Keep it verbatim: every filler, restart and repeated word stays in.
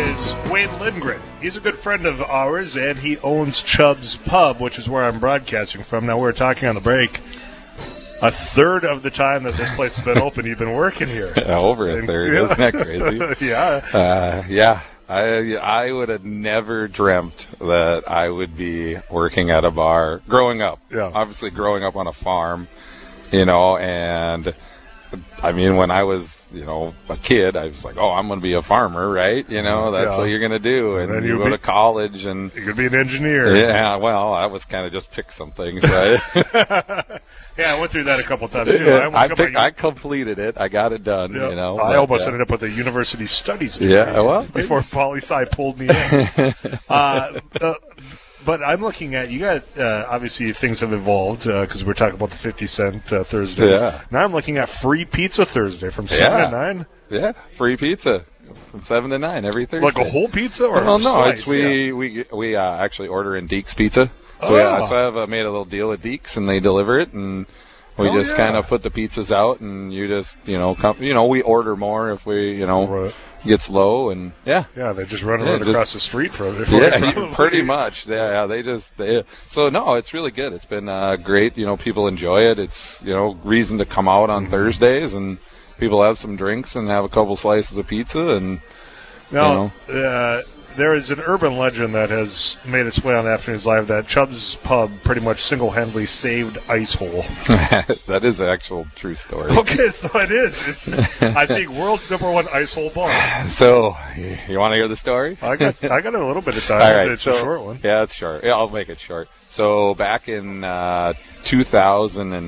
is Wayne Lindgren. He's a good friend of ours, and he owns Chubb's Pub, which is where I'm broadcasting from. Now, we were talking on the break. A third of the time that this place has been open, you've been working here. Yeah, over a third. Yeah. Isn't that crazy? yeah. Uh, yeah. I I would have never dreamt that I would be working at a bar growing up. Yeah. Obviously, growing up on a farm, you know, and I mean, when I was, you know, a kid, I was like, oh, I'm going to be a farmer, right? You know, that's yeah. what you're going to do. And, and you go be, to college and you could be an engineer. Yeah. Well, I was kind of just pick some things, right? Yeah, I went through that a couple of times too. Yeah, I, I, picked, I completed it. I got it done. Yeah. You know, I but, almost yeah. ended up with a university studies degree. Yeah, well, before poli sci pulled me in. uh, uh, but I'm looking at you got uh, obviously things have evolved because uh, we're talking about the fifty cent uh, Thursdays. Yeah. Now I'm looking at free pizza Thursday from seven yeah. to nine. Yeah, free pizza from seven to nine every Thursday. Like a whole pizza or well, a no, slice? it's we yeah. we we uh, actually order in Deeks Pizza. So oh. yeah, so I've uh, made a little deal with Deeks and they deliver it and. We oh, just yeah. kind of put the pizzas out, and you just, you know, come, you know, we order more if we, you know, right. gets low, and yeah. Yeah, they just run yeah, right just, across the street from it. Yeah, pretty much. Yeah, yeah, they just, they, so no, it's really good. It's been uh, great. You know, people enjoy it. It's, you know, reason to come out on mm-hmm. Thursdays, and people have some drinks and have a couple slices of pizza, and now, you know. Uh, there is an urban legend that has made its way on Afternoons Live that Chubb's Pub pretty much single-handedly saved Ice Hole. That is an actual true story. Okay, so it is. It's, I think world's number one ice hole bar. So, you want to hear the story? I got I got a little bit of time. All right, it's so, a short one. Yeah, it's short. Yeah, I'll make it short. So back in uh, two thousand